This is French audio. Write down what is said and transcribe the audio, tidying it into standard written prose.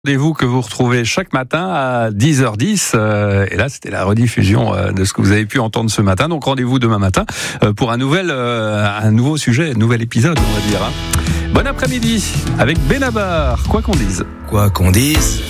Rendez-vous que vous retrouvez chaque matin à 10h10 et là c'était la rediffusion de ce que vous avez pu entendre ce matin, donc rendez-vous demain matin pour un nouveau sujet, un nouvel épisode on va dire. Bon après-midi avec Benabar, quoi qu'on dise. Quoi qu'on dise.